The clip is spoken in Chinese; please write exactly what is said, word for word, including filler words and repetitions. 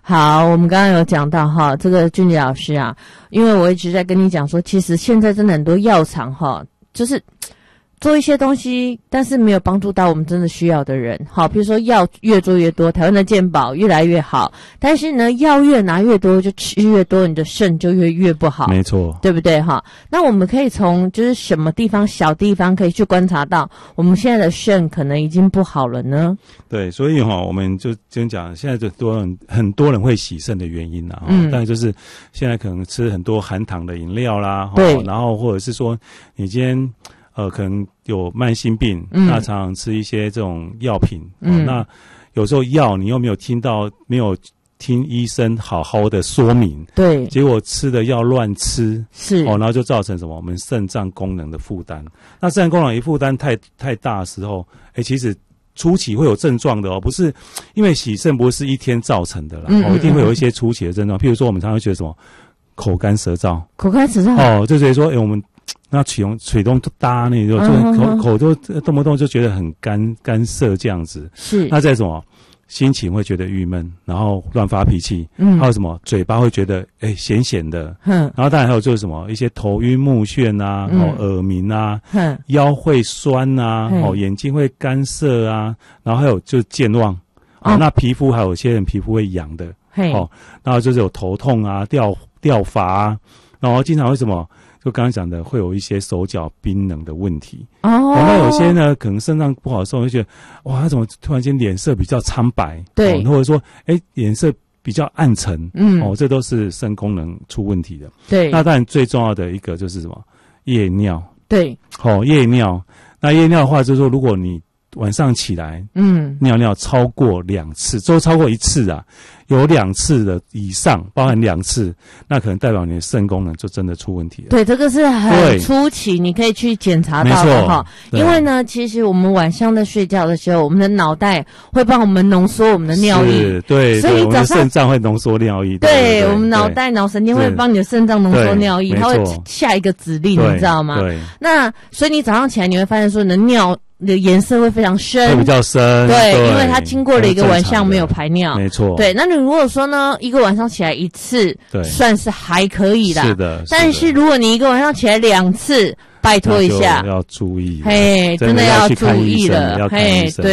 好，我们刚刚有讲到哈，这个俊杰老师啊，因为我一直在跟你讲说，其实现在真的很多药厂哈，就是做一些东西，但是没有帮助到我们真的需要的人。好，比如说药越做越多，台湾的健保越来越好，但是呢，药越拿越多，就吃越多，你的肾就越越不好。 没错， 对不对哈？那我们可以从就是什么地方小地方可以去观察到，我们现在的肾可能已经不好了呢？ 对，所以哈，我们就先讲现在就多人很多人会洗肾的原因啦，嗯，但就是现在可能吃很多含糖的饮料啦，对，然后或者是说你今天。呃，可能有慢性病，嗯、那常常吃一些这种药品，嗯、哦，那有时候药你又没有听到，没有听医生好好的说明， 对， 结果吃的药乱吃， 是哦，然后就造成什么？我们肾脏功能的负担。那肾脏功能一负担太太大的时候，哎，其实初期会有症状的哦，不是因为洗肾不是一天造成的啦，嗯嗯嗯哦，一定会有一些初期的症状，譬如说我们常常会觉得什么口干舌燥， 口干舌燥， 哦，就觉得说，哎，我们。那水中水中都搭那就就口口都动不动就觉得很干干涩这样子。是。那再什么心情会觉得郁闷，然后乱发脾气。嗯。还有什么嘴巴会觉得哎咸咸的。嗯。然后当然还有就是什么一些头晕目眩啊，嗯、哦耳鸣啊，嗯，腰会酸啊，嗯、哦眼睛会干涩啊，然后还有就是健忘。哦。哦那皮肤还有些人皮肤会痒的。嘿。哦，然后就是有头痛啊、掉掉发啊，然后经常会什么。就刚刚讲的，会有一些手脚冰冷的问题。哦，那有些呢，可能肾脏不好的时候，就觉得哇，他怎么突然间脸色比较苍白？对，哦、或者说，哎，脸色比较暗沉。嗯，哦，这都是肾功能出问题的。对，那当然最重要的一个就是什么？夜尿。对，哦，夜尿。那夜尿的话，就是说，如果你晚上起来，嗯，尿尿超过两次，都超过一次啊。有两次的以上，包含两次，那可能代表你的肾功能就真的出问题了。对，这个是很初期，你可以去检查到的哈。因为呢，其实我们晚上在睡觉的时候，我们的脑袋会帮我们浓缩我们的尿液，对，所以早上肾脏会浓缩尿液。对，对对我们脑袋脑神经会帮你的肾脏浓缩尿液，它会下一个指令，你知道吗？对。那所以你早上起来你会发现说你的尿。你的颜色会非常深，会比较深，对，对因为它经过了一个晚上没有排尿，没错，对。那你如果说呢，一个晚上起来一次，对，算是还可以的，是的。但是如果你一个晚上起来两次，拜托一下，要注意，嘿，真的要注意了，嘿，对。